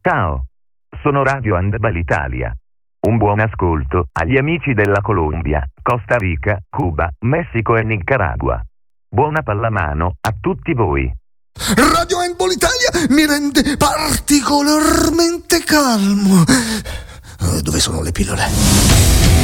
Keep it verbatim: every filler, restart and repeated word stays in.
Ciao, sono Radio Handball Italia. Un buon ascolto agli amici della Colombia, Costa Rica, Cuba, Messico e Nicaragua. Buona pallamano a tutti voi. Radio Handball Italia mi rende particolarmente calmo. Dove sono le pillole?